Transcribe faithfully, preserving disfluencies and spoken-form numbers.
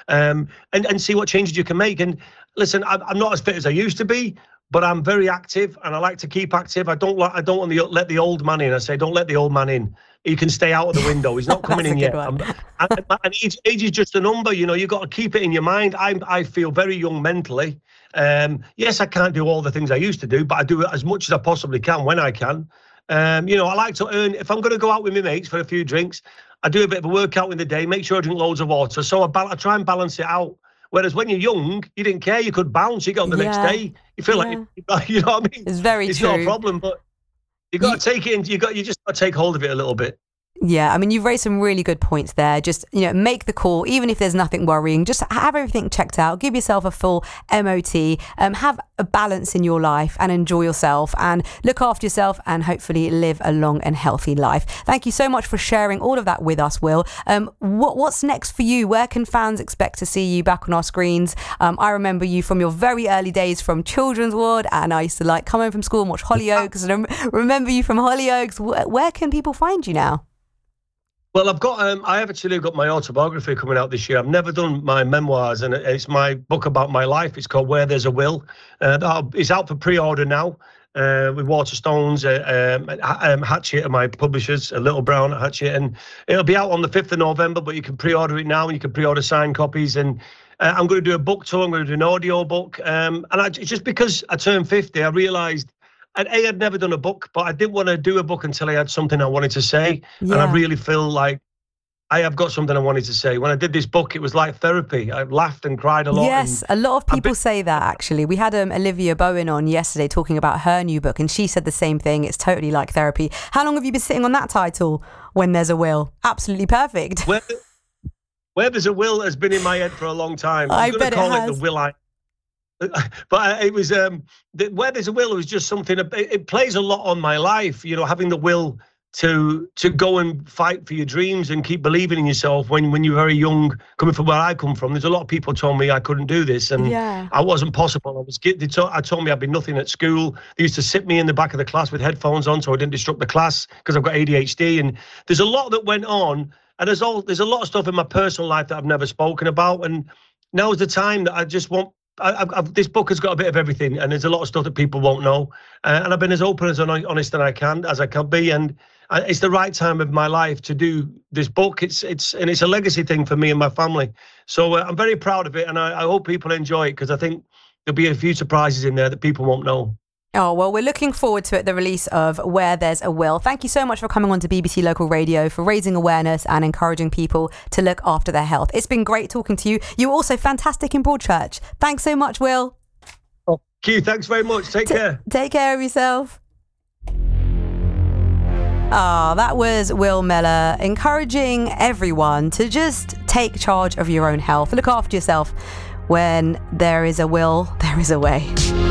um, and, and see what changes you can make. And listen, I'm, I'm not as fit as I used to be, but I'm very active and I like to keep active. I don't like, I don't want to let the old man in. I say, don't let the old man in. He can stay out of the window. He's not coming in yet. And, and age, age is just a number, you know, you've got to keep it in your mind. I I feel very young mentally. Um, yes, I can't do all the things I used to do, but I do it as much as I possibly can when I can. Um, you know, I like to earn, if I'm going to go out with my mates for a few drinks, I do a bit of a workout in the day, make sure I drink loads of water. So I, I try and balance it out. Whereas when you're young, you didn't care. You could bounce. You got on the yeah. next day. You feel yeah. like, you know what I mean? It's very it's true. It's not a problem, but you got to take it in. You got, you just got to take hold of it a little bit. Yeah, I mean, you've raised some really good points there. Just, you know, make the call, even if there's nothing worrying. Just have everything checked out. Give yourself a full M O T. Um, have a balance in your life and enjoy yourself and look after yourself and hopefully live a long and healthy life. Thank you so much for sharing all of that with us, Will. Um, what what's next for you? Where can fans expect to see you back on our screens? Um, I remember you from your very early days from Children's Ward, and I used to like come home from school and watch Hollyoaks. And I remember you from Hollyoaks. Where, where can people find you now? Well, I've got, um, I have actually got my autobiography coming out this year. I've never done my memoirs, and it's my book about my life. It's called Where There's a Will. Uh, it's out for pre-order now uh, with Waterstones, uh, um, um, Hatchet are my publishers, a Little Brown at Hatchet, and it'll be out on the fifth of November, but you can pre-order it now and you can pre-order signed copies. And uh, I'm going to do a book tour. I'm going to do an audio book. Um, and I, just because I turned fifty, I realised, and A, I'd never done a book, but I didn't want to do a book until I had something I wanted to say. Yeah. And I really feel like I have got something I wanted to say. When I did this book, it was like therapy. I laughed and cried a lot. Yes, a lot of people been- say that, actually. We had um, Olivia Bowen on yesterday talking about her new book, and she said the same thing. It's totally like therapy. How long have you been sitting on that title, When There's a Will? Absolutely perfect. Where, where There's a Will has been in my head for a long time. I'm I going bet to call it, it has. the Will I... But it was um, the, Where There's a Will was just something. It, it plays a lot on my life. You know, having the will to to go and fight for your dreams and keep believing in yourself when when you're very young. Coming from where I come from, there's a lot of people told me I couldn't do this, and yeah. I wasn't possible. I was. They told, I told me I'd be nothing at school. They used to sit me in the back of the class with headphones on so I didn't disrupt the class because I've got A D H D. And there's a lot that went on, and there's all there's a lot of stuff in my personal life that I've never spoken about. And now is the time that I just want. I, I've, this book has got a bit of everything, and there's a lot of stuff that people won't know. Uh, and I've been as open as honest as I can, as I can be. And I, it's the right time of my life to do this book. It's it's and it's a legacy thing for me and my family. So uh, I'm very proud of it, and I, I hope people enjoy it because I think there'll be a few surprises in there that people won't know. Oh, well, we're looking forward to it, the release of Where There's a Will. Thank you so much for coming on to B B C Local Radio, for raising awareness and encouraging people to look after their health. It's been great talking to you. You're also fantastic in Broadchurch. Thanks so much, Will. Oh, Q, thanks very much. Take T- care. Take care of yourself. Ah, oh, that was Will Mellor, encouraging everyone to just take charge of your own health. Look after yourself. When there is a will, there is a way.